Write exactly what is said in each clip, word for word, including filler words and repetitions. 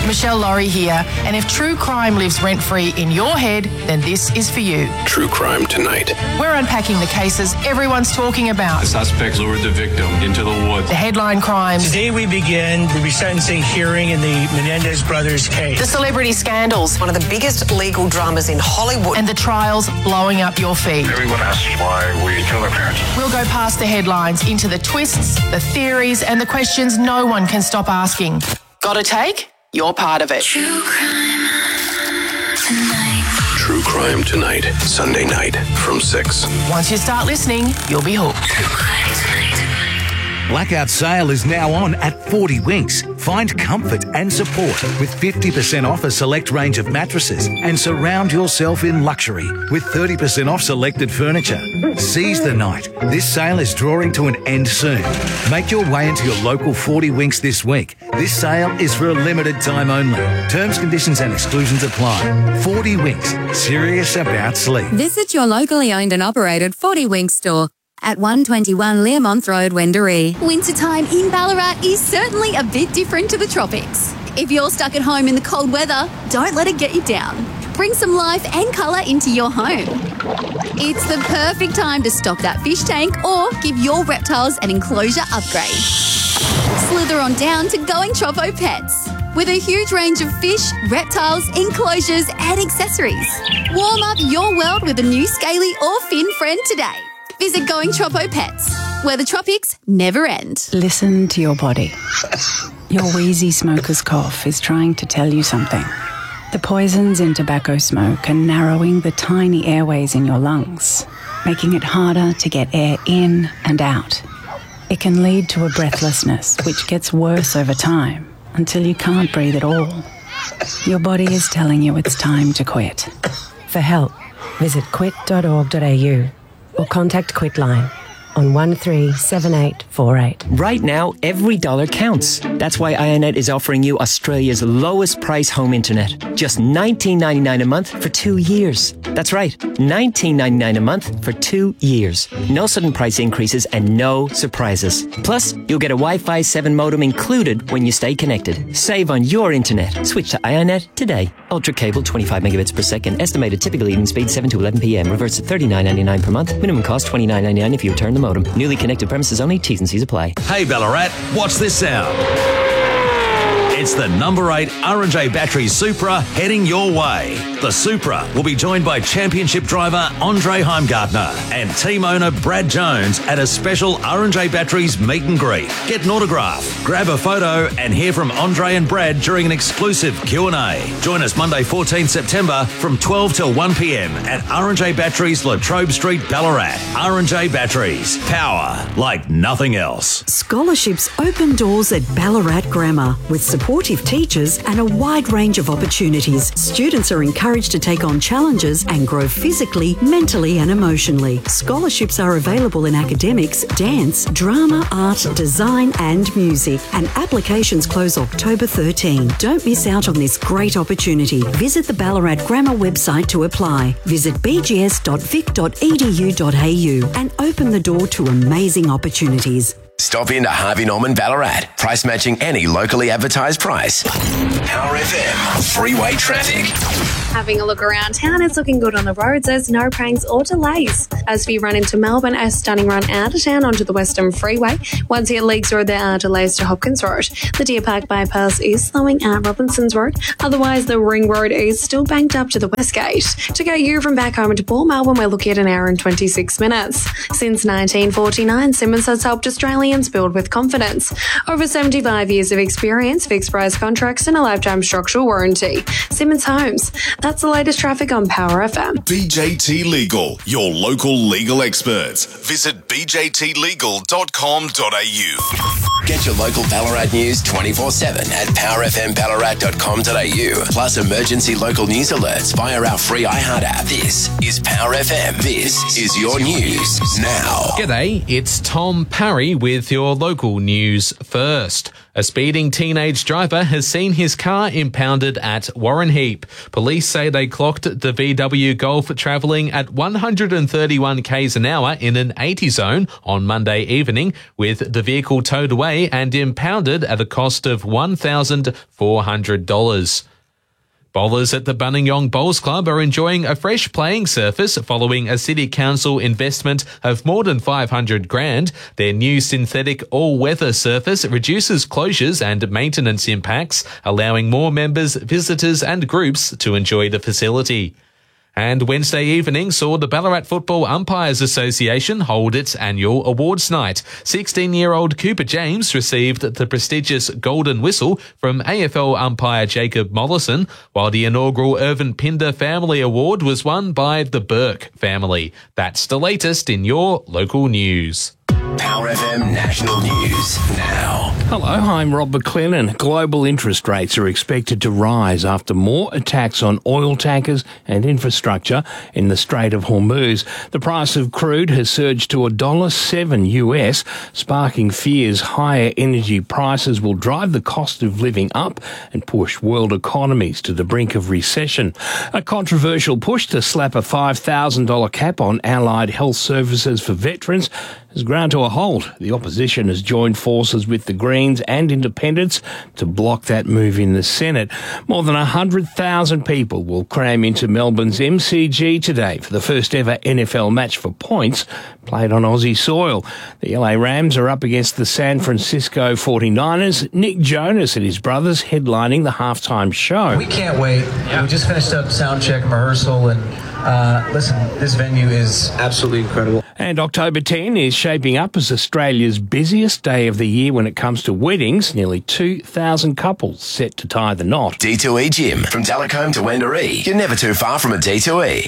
Michelle Laurie here, and if true crime lives rent-free in your head, then this is for you. True Crime Tonight. We're unpacking the cases everyone's talking about. The suspects lured the victim into the woods. The headline crimes. Today we begin the resentencing hearing in the Menendez brothers case. The celebrity scandals. One of the biggest legal dramas in Hollywood. And the trials blowing up your feed. Everyone asks why we kill their parents. We'll go past the headlines into the twists, the theories, and the questions no one can stop asking. Got a take? You're part of it. True Crime Tonight. True Crime Tonight. Sunday night from six. Once you start listening, you'll be hooked. True Crime Tonight. Blackout sale is now on at forty Winks. Find comfort and support with fifty percent off a select range of mattresses and surround yourself in luxury with thirty percent off selected furniture. Seize the night. This sale is drawing to an end soon. Make your way into your local forty Winks this week. This sale is for a limited time only. Terms, conditions and exclusions apply. forty Winks. Serious about sleep. Visit your locally owned and operated forty Winks store at one twenty-one Learmonth Road, Wendouree. Wintertime in Ballarat is certainly a bit different to the tropics. If you're stuck at home in the cold weather, don't let it get you down. Bring some life and colour into your home. It's the perfect time to stock that fish tank or give your reptiles an enclosure upgrade. Slither on down to Going Tropo Pets. With a huge range of fish, reptiles, enclosures and accessories. Warm up your world with a new scaly or fin friend today. Visit Going Tropo Pets, where the tropics never end. Listen to your body. Your wheezy smoker's cough is trying to tell you something. The poisons in tobacco smoke are narrowing the tiny airways in your lungs, making it harder to get air in and out. It can lead to a breathlessness, which gets worse over time until you can't breathe at all. Your body is telling you it's time to quit. For help, visit quit dot org dot a u. or contact Quitline on one three seven eight four eight. Right now, every dollar counts. That's why Ionet is offering you Australia's lowest price home internet. Just nineteen ninety-nine a month for two years. That's right, nineteen ninety-nine a month for two years. No sudden price increases and no surprises. Plus, you'll get a Wi-Fi seven modem included when you stay connected. Save on your internet. Switch to Ionet today. Ultra cable, twenty-five megabits per second. Estimated typical evening speed seven to eleven p m. Reverts to thirty-nine ninety-nine per month. Minimum cost twenty-nine ninety-nine if you return the modem. Newly connected premises only. T's and C's apply. Hey Ballarat, what's this sound? It's the number eight R and J Battery Supra heading your way. The Supra will be joined by championship driver Andre Heimgartner and team owner Brad Jones at a special R and J Batteries meet and greet. Get an autograph, grab a photo and hear from Andre and Brad during an exclusive Q and A. Join us Monday fourteenth September from twelve till one p m at R and J Batteries, Latrobe Street, Ballarat. R and J Batteries, power like nothing else. Scholarships open doors at Ballarat Grammar with supportive teachers and a wide range of opportunities. Students are encouraged to take on challenges and grow physically, mentally and emotionally. Scholarships are available in academics, dance, drama, art, design and music, and applications close October thirteenth. Don't miss out on this great opportunity. Visit the Ballarat Grammar website to apply. Visit b g s dot vic dot e d u dot a u and open the door to amazing opportunities. Stop in to Harvey Norman Ballarat. Price matching any locally advertised price. Power F M. Freeway traffic. Having a look around town, it's looking good on the roads. There's no pranks or delays. As we run into Melbourne, a stunning run out of town onto the Western Freeway. Once you hit Leagues Road, there are delays to Hopkins Road. The Deer Park bypass is slowing at Robinson's Road. Otherwise, the Ring Road is still banked up to the West Gate. To get you from back home to Port Melbourne, we're looking at an hour and twenty-six minutes. Since nineteen forty-nine, Simmons has helped Australians build with confidence. Over seventy-five years of experience, fixed price contracts and a lifetime structural warranty. Simmons Homes. That's the latest traffic on Power F M. B J T Legal, your local legal experts. Visit b j t legal dot com dot a u. Get your local Ballarat news twenty-four seven at power f m ballarat dot com dot a u. Plus emergency local news alerts via our free iHeart app. This is Power F M. This is your news now. G'day, it's Tom Parry with your local news first. A speeding teenage driver has seen his car impounded at Warren Heap. Police say they clocked the V W Golf travelling at one hundred thirty-one k's an hour in an eighty zone on Monday evening, with the vehicle towed away away and impounded at a cost of one thousand four hundred dollars. Bowlers at the Buninyong Bowls Club are enjoying a fresh playing surface following a City Council investment of more than five hundred grand. Their new synthetic all-weather surface reduces closures and maintenance impacts, allowing more members, visitors and groups to enjoy the facility. And Wednesday evening saw the Ballarat Football Umpires Association hold its annual awards night. sixteen-year-old Cooper James received the prestigious Golden Whistle from A F L umpire Jacob Mollison, while the inaugural Irvin Pinder Family Award was won by the Burke family. That's the latest in your local news. Power F M National News now. Hello, I'm Rob McLennan. Global interest rates are expected to rise after more attacks on oil tankers and infrastructure in the Strait of Hormuz. The price of crude has surged to one dollar seven U S, sparking fears higher energy prices will drive the cost of living up and push world economies to the brink of recession. A controversial push to slap a five thousand dollars cap on allied health services for veterans has ground to a halt. The opposition has joined forces with the Greens and Independents to block that move in the Senate. More than one hundred thousand people will cram into Melbourne's M C G today for the first ever N F L match for points played on Aussie soil. The L A Rams are up against the San Francisco forty-niners. Nick Jonas and his brothers headlining the halftime show. We can't wait. Yeah. We just finished up sound check and rehearsal, and uh, listen, this venue is absolutely incredible. And October tenth is shaping up as Australia's busiest day of the year when it comes to weddings. Nearly two thousand couples set to tie the knot. D two E Gym. From Telecombe to Wendouree. You're never too far from a D two E.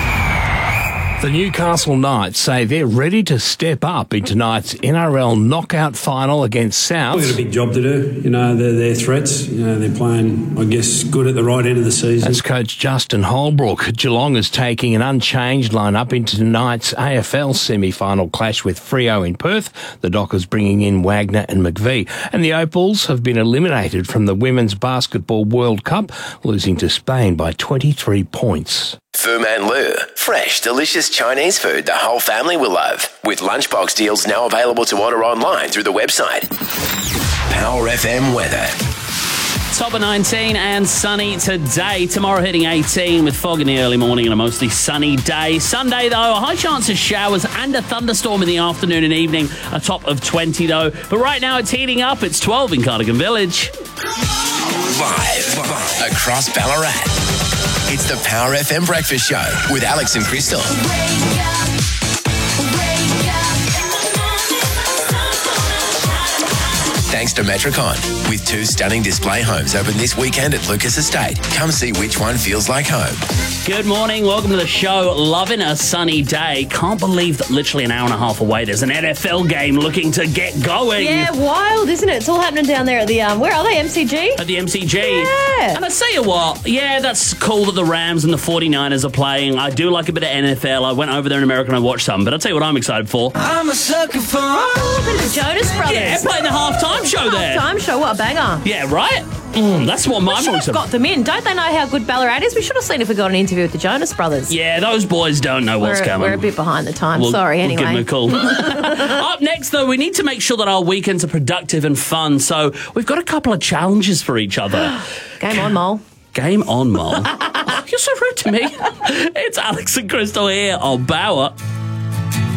The Newcastle Knights say they're ready to step up in tonight's N R L knockout final against South. We've got a big job to do. You know, they're, they're threats. You know, they're playing, I guess, good at the right end of the season. As coach Justin Holbrook, Geelong is taking an unchanged lineup into tonight's A F L semi-final clash with Freo in Perth. The Dockers bringing in Wagner and McVie. And the Opals have been eliminated from the Women's Basketball World Cup, losing to Spain by twenty-three points. Fu Man Lu. Fresh, delicious Chinese food the whole family will love. With lunchbox deals now available to order online through the website. Power F M weather. Top of nineteen and sunny today. Tomorrow hitting eighteen with fog in the early morning and a mostly sunny day. Sunday, though, a high chance of showers and a thunderstorm in the afternoon and evening. A top of twenty, though. But right now it's heating up. It's twelve in Cardigan Village. Live across Ballarat. It's the Power F M Breakfast Show with Alex and Crystal. Thanks to Metricon. With two stunning display homes open this weekend at Lucas Estate. Come see which one feels like home. Good morning. Welcome to the show. Loving a sunny day. Can't believe that literally an hour and a half away there's an N F L game looking to get going. Yeah, wild, isn't it? It's all happening down there at the, um, where are they, M C G? At the M C G. Yeah. And I tell you what, yeah, that's cool that the Rams and the forty-niners are playing. I do like a bit of N F L. I went over there in America and I watched some, but I'll tell you what I'm excited for. I'm a sucker for all the Jonas Brothers. Yeah, playing the halftime show there. Halftime show, what a banger. Yeah, right? Mm, that's what my We should have got them in. Don't they know how good Ballarat is? We should have seen if we got an interview with the Jonas Brothers. Yeah, those boys don't know what's we're, coming. We're a bit behind the times. We'll, Sorry, we'll anyway. give them a call. Up next, though, we need to make sure that our weekends are productive and fun. So we've got a couple of challenges for each other. Game on, Mole. Game on, Mole. Oh, you're so rude to me. It's Alex and Crystal here on Power.